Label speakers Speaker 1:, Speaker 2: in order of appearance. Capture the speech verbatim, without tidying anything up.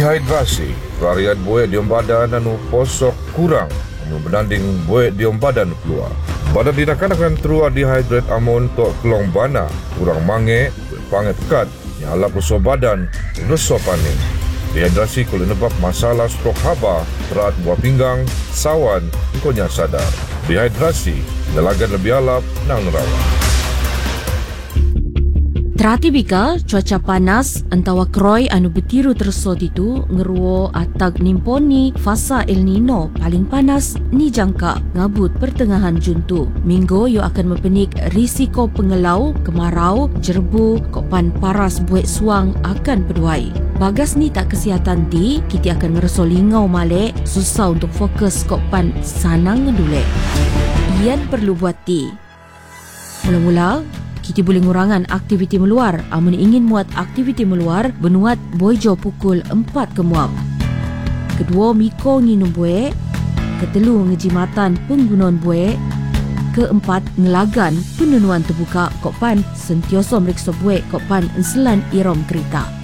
Speaker 1: Dehidrasi, pelarian buih diom badan anu posok kurang anu berdanding buih diom badan keluar. Badan dinakan akan terua dehidrat amon tok kelong bana, kurang mange, buih pangat kat, nyala puso badan, reso paning. Dehidrasi boleh menyebab masalah strok haba, terat buah pinggang, sawan, engkonya sadar. Dehidrasi, dalagan lebih alap, nang nerawat.
Speaker 2: Terhati bika, cuaca panas entawa kroi anu betiru tersot itu ngeruo atag nimponi fasa El Nino paling panas ni jangka ngabut pertengahan Juntu. Minggu yo akan mempenik risiko pengelau, kemarau, jerbu, kopan paras buat suang akan berduai. Bagas ni tak kesihatan ti, kita akan ngereso lingau malik, susah untuk fokus kopan sanang ngedulek. Ian perlu buat ti. Mula-mula, kita boleh ngurangan aktiviti meluar. Amun ingin muat aktiviti meluar, benuat boijo pukul empat kemuak. Kedua, miko nginum buih. Ketelu, ngejimatan penggunaan buih. Keempat, ngelagan penenuan terbuka kopan sentioso meriksa buih kopan enselan irom kereta.